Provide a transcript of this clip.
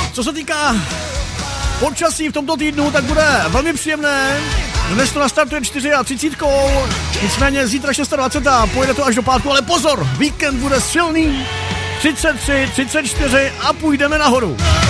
Co se týká počasí v tomto týdnu, tak bude velmi příjemné. Dnes to nastartuje 34, nicméně zítra 26 a pojede to až do pátku, ale pozor, víkend bude silný, 33, 34 a půjdeme nahoru.